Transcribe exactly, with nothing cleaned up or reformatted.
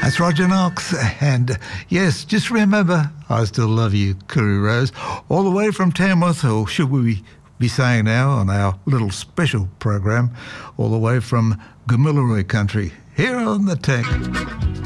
That's Roger Knox, and yes, just remember, I still love you, Koori Rose, all the way from Tamworth, or should we be saying now on our little special program, all the way from Gamilaroi country, here on the Tech.